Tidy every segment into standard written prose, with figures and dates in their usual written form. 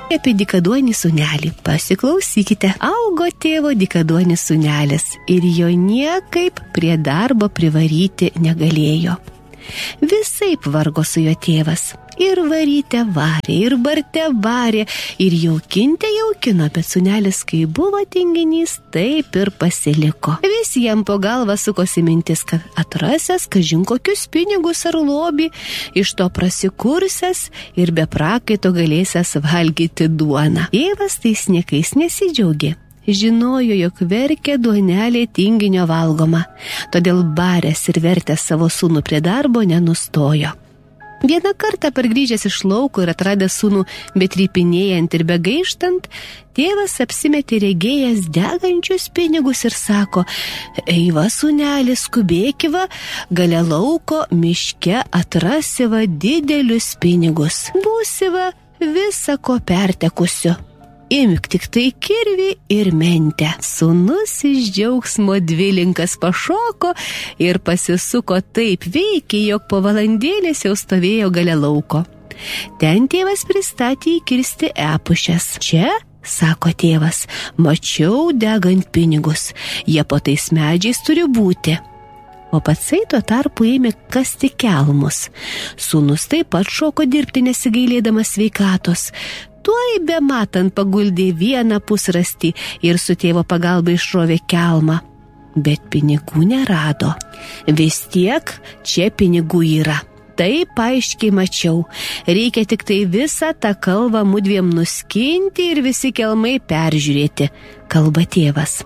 Apie dykaduonį sūnelį pasiklausykite. Augo tėvo dykaduonis sūnelis ir jo niekaip prie darbo privaryti negalėjo. Visaip vargo su jo tėvas. Ir varyte varė, ir barte varė, ir jaukinte jaukino, bet sūnelis, kai buvo tinginys, taip ir pasiliko. Vis jam po galvą sukosi mintis, kad atrasęs kažin kokius pinigus ar lobį, iš to prasikursęs ir be prakaito galėsęs valgyti duoną. Tėvas tais niekais nesidžiaugė. Žinojo, jog verkia duonelė tinginio valgoma, todėl baręs ir vertęs savo sūnų prie darbo nenustojo. Vieną kartą pargrįžęs iš lauko ir atradęs sūnų betrypinėjant ir begaištant, tėvas apsimetė regėjęs degančius pinigus ir sako: "Eiva, sūnelis, skubėkiva, gale lauko miške atrasiva didelius pinigus. Būsiva visa ko pertekusiu. Imk tik tai kirvį ir mentę." Sūnus iš džiaugsmo dvilinkas pašoko ir pasisuko taip veikiai, jog po valandėlės jau stovėjo gale lauko. Ten tėvas pristatė įkirsti epušes. "Čia," sako tėvas, "mačiau degant pinigus. Jie po tais medžiais turi būti." O patsai tuo tarpu ėmė kasti kelmus. Sūnus taip pat šoko dirbti nesigailėdamas sveikatos. Tuoj bematant paguldė vieną pusrastį ir su tėvo pagalba išrovė kelmą. Bet pinigų nerado. "Vis tiek čia pinigų yra. Taip aiškiai mačiau. Reikia tik tai visą tą kalvą mudviem nuskinti ir visi kelmai peržiūrėti," kalba tėvas.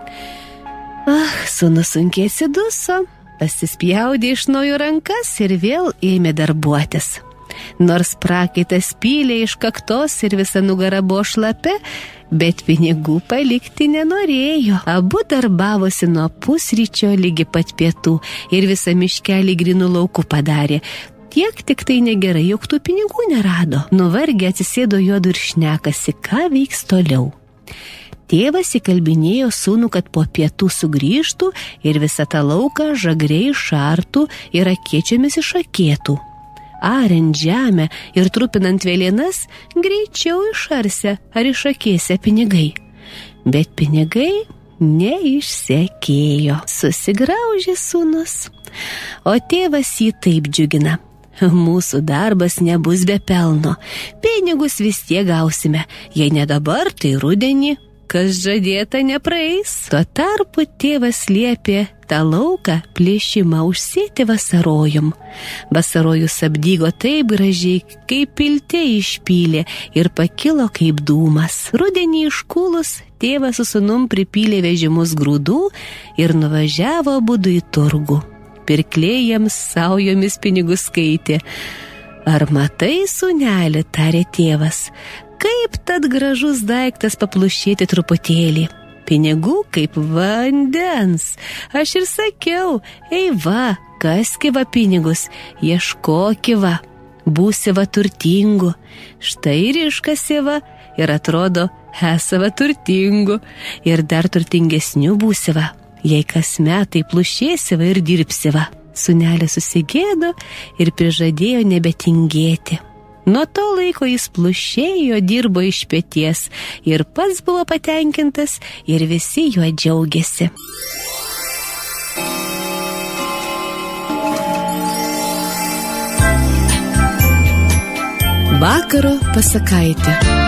Sūnus sunkiai atsiduso, pasispjaudė iš naujo rankas ir vėl ėmė darbuotis. Nors prakaitas pylė iš kaktos ir visa nugara buvo šlapia, bet pinigų palikti nenorėjo. Abu darbavosi nuo pusryčio ligi pat pietų ir visą miškelį grynų laukų padarė. Tiek tik tai negerai, jog tų pinigų nerado. Nuvargę atsisėdo juodu ir šnekasi, ką veiks toliau. Tėvas įkalbinėjo sūnų, kad po pietų sugrįžtų ir visą tą lauką žagriai šartų ir akiečiamis išakėtų. Ariant žemę ir trupinant vėlienas, greičiau išarse ar išakėse pinigai. Bet pinigai neišsekėjo. Susigraužė sūnus. O tėvas jį taip džiugina: "Mūsų darbas nebus be pelno. Pinigus vis tiek gausime. Jei ne dabar, tai rudenį. Kas žadėta nepraeis." Tuo tarpu tėvas liepė tą lauką plėšimą užsėti vasarojum. Vasarojus apdygo taip gražiai, kaip piltė išpylė ir pakilo kaip dūmas. Rudenį iškūlus, tėvas su sūnum pripylė vežimus grūdų ir nuvažiavo abudu į turgų. Pirkliai jiems saujomis pinigus skaitė. "Ar matai, sūneli," tarė tėvas, "kaip tad gražus daiktas paplušėti truputėlį. Pinigų kaip vandens. Aš ir sakiau, eiva, kaskiva pinigus, ieškokiva, būsiva turtingu. Štai ir iškasiva ir atrodo, esava turtingu ir dar turtingesniu būsiva, jei kas metai plušėsiva ir dirbsiva." Sūnelis susigėdo ir prižadėjo nebetingėti. Nuo to laiko jis plušėjo, dirbo iš peties ir pats buvo patenkintas ir visi juo džiaugiasi. Vakaro pasakaitė.